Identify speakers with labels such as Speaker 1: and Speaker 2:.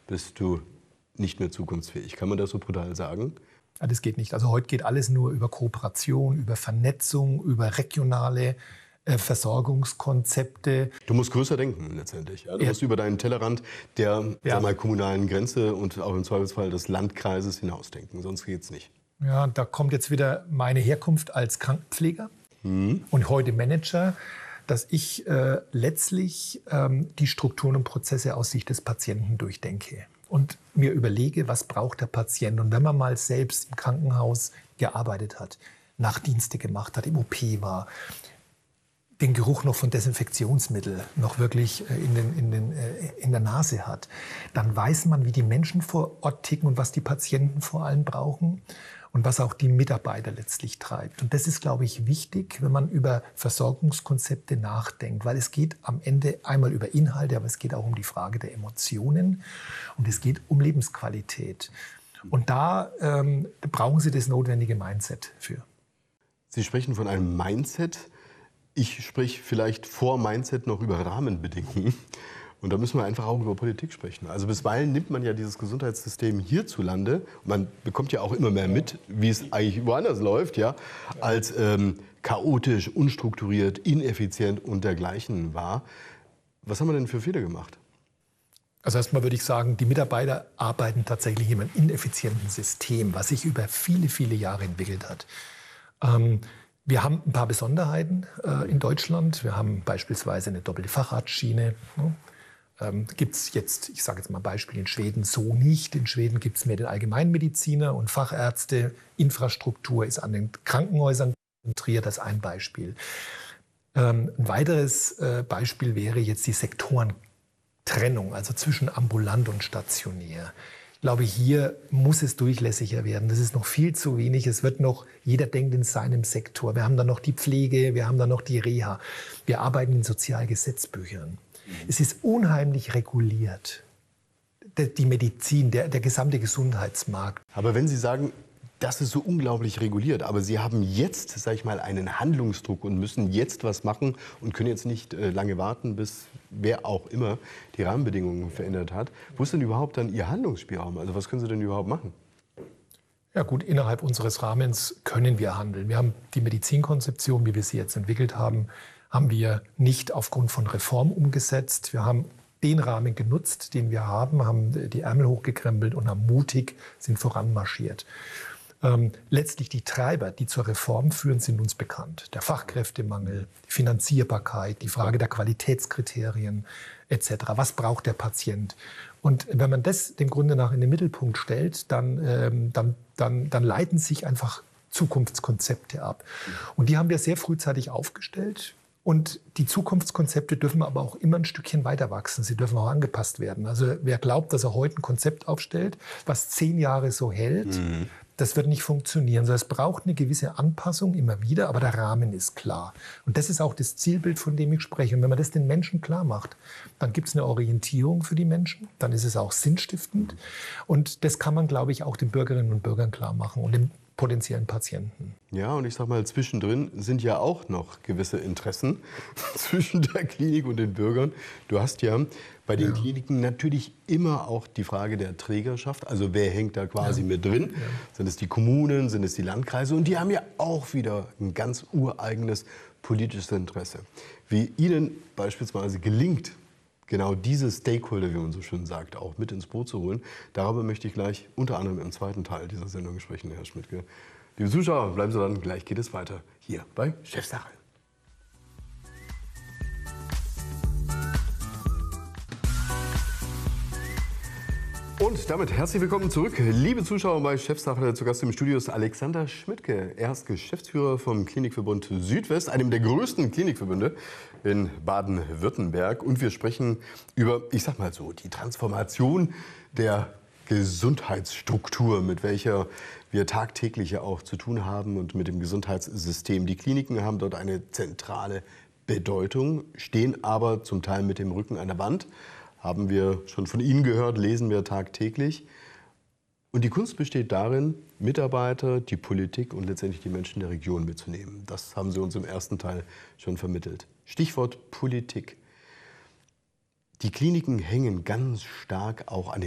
Speaker 1: bist du nicht mehr zukunftsfähig. Kann man das so brutal sagen?
Speaker 2: Ja, das geht nicht. Also heute geht alles nur über Kooperation, über Vernetzung, über regionale Versorgungskonzepte.
Speaker 1: Du musst größer denken letztendlich. Ja? Du musst über deinen Tellerrand der sag mal, kommunalen Grenze und auch im Zweifelsfall des Landkreises hinausdenken. Sonst geht es nicht.
Speaker 2: Ja, da kommt jetzt wieder meine Herkunft als Krankenpfleger und heute Manager, dass ich letztlich die Strukturen und Prozesse aus Sicht des Patienten durchdenke und mir überlege, was braucht der Patient. Und wenn man mal selbst im Krankenhaus gearbeitet hat, Nachtdienste gemacht hat, im OP war, den Geruch noch von Desinfektionsmittel noch wirklich in der Nase hat, dann weiß man, wie die Menschen vor Ort ticken und was die Patienten vor allem brauchen und was auch die Mitarbeiter letztlich treibt. Und das ist, glaube ich, wichtig, wenn man über Versorgungskonzepte nachdenkt, weil es geht am Ende einmal über Inhalte, aber es geht auch um die Frage der Emotionen und es geht um Lebensqualität. Und da brauchen Sie das notwendige Mindset für.
Speaker 1: Sie sprechen von einem Mindset. Ich spreche vielleicht vor Mindset noch über Rahmenbedingungen. Und da müssen wir einfach auch über Politik sprechen. Also bisweilen nimmt man ja dieses Gesundheitssystem hierzulande, man bekommt ja auch immer mehr mit, wie es eigentlich woanders läuft, ja, als chaotisch, unstrukturiert, ineffizient und dergleichen war. Was haben wir denn für Fehler gemacht?
Speaker 2: Also erstmal würde ich sagen, die Mitarbeiter arbeiten tatsächlich in einem ineffizienten System, was sich über viele, viele Jahre entwickelt hat. Wir haben ein paar Besonderheiten in Deutschland. Wir haben beispielsweise eine doppelte Facharztschiene. Gibt es jetzt, ich sage jetzt mal Beispiel in Schweden so nicht. In Schweden gibt es mehr den Allgemeinmediziner und Fachärzte. Infrastruktur ist an den Krankenhäusern konzentriert, das ist ein Beispiel. Ein weiteres Beispiel wäre jetzt die Sektorentrennung, also zwischen ambulant und stationär. Ich glaube, hier muss es durchlässiger werden. Das ist noch viel zu wenig. Es wird noch, jeder denkt in seinem Sektor. Wir haben dann noch die Pflege, wir haben dann noch die Reha. Wir arbeiten in Sozialgesetzbüchern. Es ist unheimlich reguliert, die Medizin, der gesamte Gesundheitsmarkt.
Speaker 1: Aber wenn Sie sagen, das ist so unglaublich reguliert, aber Sie haben jetzt, sag ich mal, einen Handlungsdruck und müssen jetzt was machen und können jetzt nicht lange warten, bis wer auch immer die Rahmenbedingungen verändert hat. Wo ist denn überhaupt dann Ihr Handlungsspielraum? Also was können Sie denn überhaupt machen?
Speaker 2: Ja gut, innerhalb unseres Rahmens können wir handeln. Wir haben die Medizinkonzeption, wie wir sie jetzt entwickelt haben wir nicht aufgrund von Reform umgesetzt. Wir haben den Rahmen genutzt, den wir haben die Ärmel hochgekrempelt und haben mutig sind voranmarschiert. Letztlich die Treiber, die zur Reform führen, sind uns bekannt. Der Fachkräftemangel, die Finanzierbarkeit, die Frage der Qualitätskriterien etc. Was braucht der Patient? Und wenn man das dem Grunde nach in den Mittelpunkt stellt, dann leiten sich einfach Zukunftskonzepte ab. Und die haben wir sehr frühzeitig aufgestellt. Und die Zukunftskonzepte dürfen aber auch immer ein Stückchen weiter wachsen. Sie dürfen auch angepasst werden. Also wer glaubt, dass er heute ein Konzept aufstellt, was 10 Jahre so hält, das wird nicht funktionieren. Also es braucht eine gewisse Anpassung immer wieder, aber der Rahmen ist klar. Und das ist auch das Zielbild, von dem ich spreche. Und wenn man das den Menschen klar macht, dann gibt es eine Orientierung für die Menschen. Dann ist es auch sinnstiftend. Und das kann man, glaube ich, auch den Bürgerinnen und Bürgern klar machen und dem potenziellen Patienten.
Speaker 1: Ja, und ich sag mal, zwischendrin sind ja auch noch gewisse Interessen zwischen der Klinik und den Bürgern. Du hast ja bei den Kliniken natürlich immer auch die Frage der Trägerschaft. Also wer hängt da quasi mit drin? Ja. Sind es die Kommunen, sind es die Landkreise? Und die haben ja auch wieder ein ganz ureigenes politisches Interesse. Wie Ihnen beispielsweise gelingt, genau diese Stakeholder, wie man so schön sagt, auch mit ins Boot zu holen. Darüber möchte ich gleich unter anderem im zweiten Teil dieser Sendung sprechen, Herr Schmidtke. Liebe Zuschauer, bleiben Sie dran, gleich geht es weiter hier bei Chefsache. Und damit herzlich willkommen zurück, liebe Zuschauer bei Chefsache. Zu Gast im Studio ist Alexander Schmidtke. Er ist Geschäftsführer vom Klinikverbund Südwest, einem der größten Klinikverbünde in Baden-Württemberg. Und wir sprechen über, ich sag mal so, die Transformation der Gesundheitsstruktur, mit welcher wir tagtäglich ja auch zu tun haben und mit dem Gesundheitssystem. Die Kliniken haben dort eine zentrale Bedeutung, stehen aber zum Teil mit dem Rücken an der Wand. Haben wir schon von Ihnen gehört, lesen wir tagtäglich. Und die Kunst besteht darin, Mitarbeiter, die Politik und letztendlich die Menschen der Region mitzunehmen. Das haben Sie uns im ersten Teil schon vermittelt. Stichwort Politik. Die Kliniken hängen ganz stark auch an den